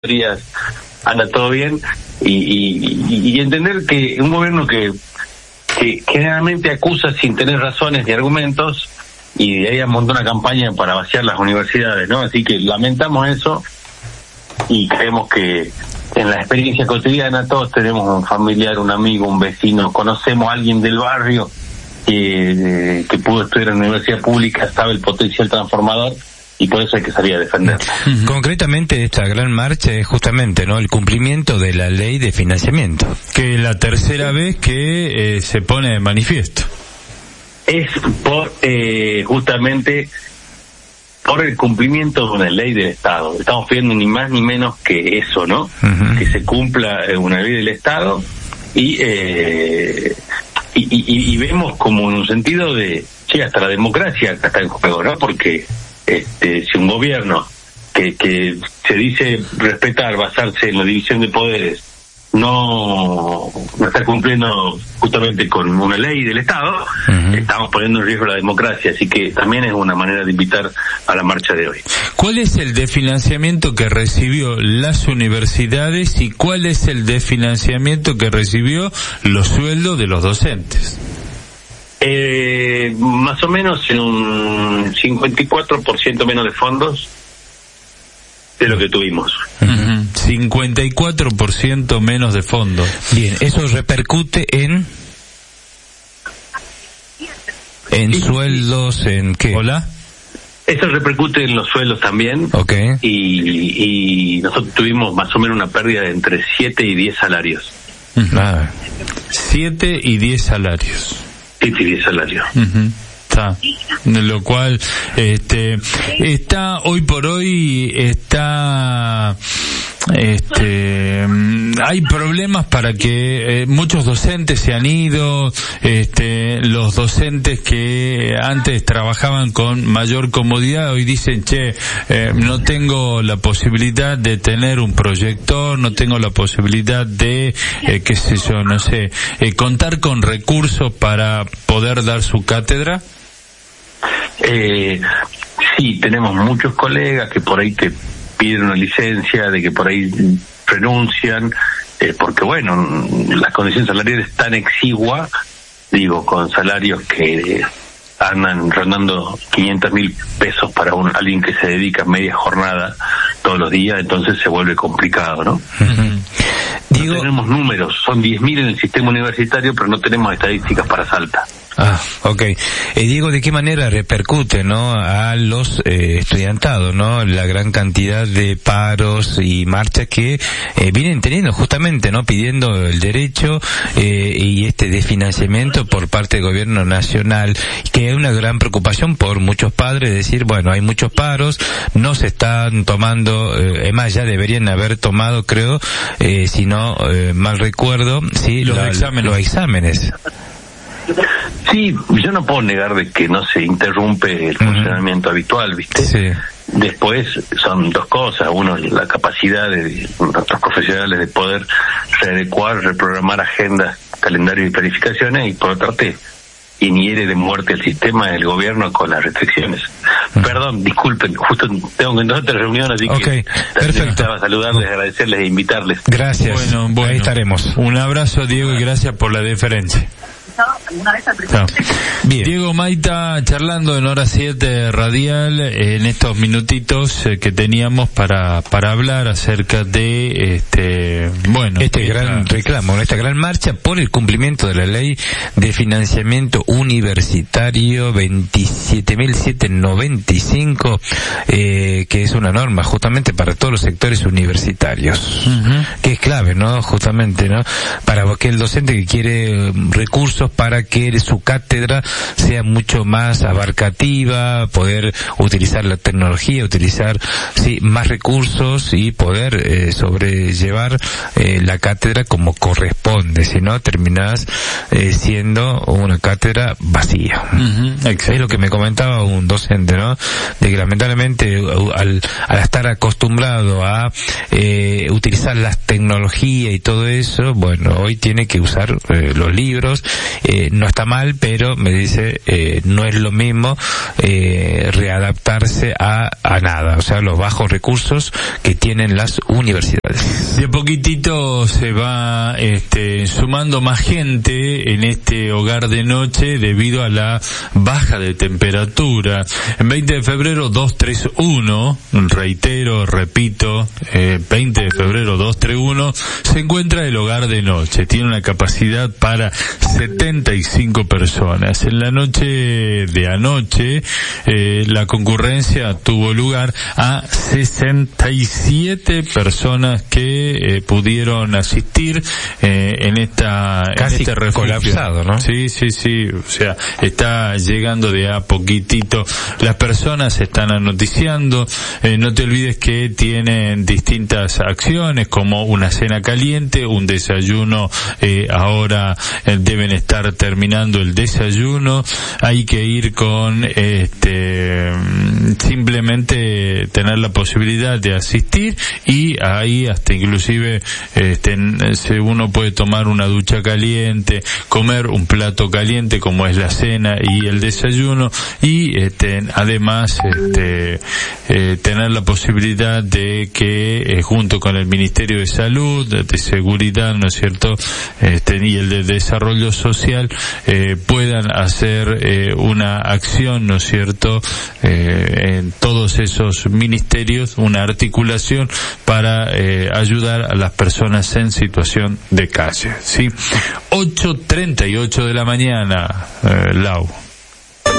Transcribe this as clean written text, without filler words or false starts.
anda todo bien, y entender que un gobierno que generalmente acusa sin tener razones ni argumentos, y de ahí montó una campaña para vaciar las universidades, ¿no? Así que lamentamos eso, y creemos que en la experiencia cotidiana todos tenemos un familiar, un amigo, un vecino, conocemos a alguien del barrio que pudo estudiar en la universidad pública, sabe el potencial transformador, y por eso hay que salir a defenderla. Concretamente esta gran marcha es justamente, ¿no?, el cumplimiento de la ley de financiamiento, que es la tercera vez que se pone de manifiesto. Es por justamente por el cumplimiento de una ley del Estado. Estamos pidiendo ni más ni menos que eso, ¿no? Uh-huh. Que se cumpla una ley del Estado, y vemos como en un sentido de, hasta la democracia está en juego, ¿no? Porque si un gobierno que se dice respetar, basarse en la división de poderes, no está cumpliendo justamente con una ley del Estado, uh-huh, estamos poniendo en riesgo la democracia, así que también es una manera de invitar a la marcha de hoy. ¿Cuál es el desfinanciamiento que recibió las universidades y cuál es el desfinanciamiento que recibió los sueldos de los docentes? Más o menos en un 54% menos de fondos de lo que tuvimos. Uh-huh. 54% menos de fondos. Bien, eso repercute en sueldos, ¿en qué? ¿Hola? Eso repercute en los sueldos también. Okay. Y nosotros tuvimos más o menos una pérdida de entre 7 y 10 salarios. Uh-huh. 7 y 10 salarios. 7 y 10 salarios. Uh-huh. Lo cual está hoy por hoy hay problemas para que muchos docentes se han ido, los docentes que antes trabajaban con mayor comodidad hoy dicen, no tengo la posibilidad de tener un proyector, no tengo la posibilidad de contar con recursos para poder dar su cátedra. Sí, tenemos muchos colegas que por ahí te piden una licencia, de que por ahí renuncian, porque bueno, las condiciones salariales tan exiguas, con salarios que andan rondando 500.000 pesos para alguien que se dedica a media jornada todos los días, entonces se vuelve complicado, ¿no? Uh-huh. No tenemos números, son 10.000 en el sistema universitario, pero no tenemos estadísticas para Salta. Okay. Diego, ¿de qué manera repercute, no, a los estudiantados, no, la gran cantidad de paros y marchas que vienen teniendo justamente, no, pidiendo el derecho y desfinanciamiento por parte del gobierno nacional, que es una gran preocupación por muchos padres, decir, bueno, hay muchos paros, no se están tomando, es más, ya deberían haber tomado, creo, si no mal recuerdo, sí, los exámenes. Sí, yo no puedo negar de que no se interrumpe el funcionamiento habitual, ¿viste? Sí. Después son dos cosas. Uno, la capacidad de nuestros profesionales de poder readecuar, reprogramar agendas, calendarios y planificaciones, y por otra parte, inhiere de muerte el sistema del gobierno con las restricciones. Perdón, disculpen, justo tengo que entrar a otra reunión, así que necesitaba saludarles, agradecerles e invitarles. Gracias. Bueno, ahí estaremos. Un abrazo, Diego, y gracias por la deferencia. Bien. Diego Maita charlando en Hora 7 Radial en estos minutitos que teníamos para hablar acerca de gran reclamo, esta gran marcha por el cumplimiento de la ley de financiamiento universitario 27.795, que es una norma justamente para todos los sectores universitarios, uh-huh, que es clave, ¿no? Justamente, ¿no? Para que el docente que quiere recursos para que su cátedra sea mucho más abarcativa, poder utilizar la tecnología, utilizar más recursos y poder sobrellevar la cátedra como corresponde, si no terminás siendo una cátedra vacía. Uh-huh. Es lo que me comentaba un docente, ¿no? De que lamentablemente al estar acostumbrado a utilizar quizás la tecnología y todo eso, bueno, hoy tiene que usar los libros, no está mal, pero me dice, no es lo mismo readaptarse a nada, o sea, los bajos recursos que tienen las universidades. De a poquitito se va sumando más gente en este hogar de noche debido a la baja de temperatura. En 20 de febrero 231, repito, 20 de febrero 231, se encuentra el hogar de noche. Tiene una capacidad para 75 personas. En la noche de anoche, la concurrencia tuvo lugar a 67 personas que pudieron asistir en casi este refugio. Colapsado, ¿no? Sí, o sea, está llegando de a poquitito. Las personas se están anoticiando. No te olvides que tienen distintas acciones como una cena caliente, un desayuno, ahora deben estar terminando el desayuno. Hay que ir con simplemente tener la posibilidad de asistir, y ahí hasta inclusive uno puede tomar una ducha caliente, comer un plato caliente como es la cena y el desayuno, y además tener la posibilidad de que junto con el Ministerio de Salud, de Seguridad, ¿no es cierto?, y el de Desarrollo Social, puedan hacer una acción, ¿no es cierto?, en todos esos ministerios, una articulación para ayudar a las personas en situación de calle, ¿sí? 8:38 de la mañana, Lau.